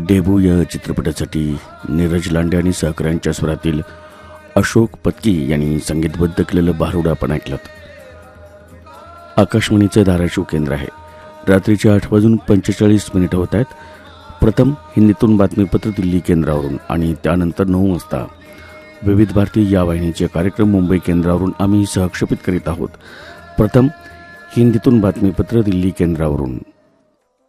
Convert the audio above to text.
Debut या चित्रपटासाठी नीरज लांडे आणि सहकाऱ्यांच्या स्वरातील अशोक पत्की यांनी संगीतबद्ध केलेलं भारुड आपण ऐकलं. आकाशवाणीचं धाराशिव केंद्र आहे. रात्रीचे 8:45 होत आहेत. प्रथम हिंदीतून बातमीपत्र दिल्ली केंद्रावरून आणि त्यानंतर 9 वाजता विविध भारती या वाहिनीचे कार्यक्रम मुंबई केंद्रावरून आम्ही सहक्षेपित करीत आहोत. प्रथम हिंदीतून बातमीपत्र दिल्ली केंद्रावरून.